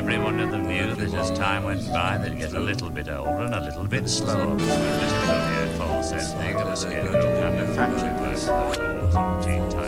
everyone of the view that as time went by, they'd get a little bit older and a little bit slower. This will hear false thing of a scarecrow kind of factory person, teen time.